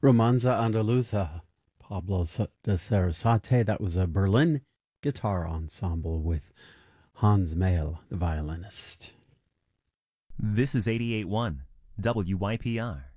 Romanza Andaluza, Pablo de Sarasate. That was a Berlin guitar ensemble with Hans Mayle, the violinist. This is 88.1 WYPR.